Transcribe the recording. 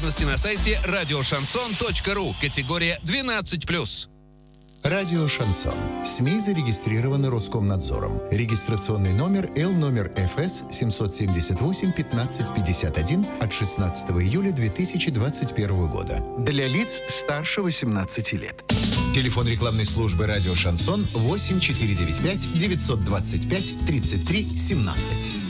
Подробности на сайте радиошансон.ру. Категория 12+. Радио «Шансон». СМИ зарегистрированы Роскомнадзором. Регистрационный номер Л ФС 778-1551 от 16 июля 2021 года. Для лиц старше 18 лет. Телефон рекламной службы «Радио Шансон» 8495 925 33 17.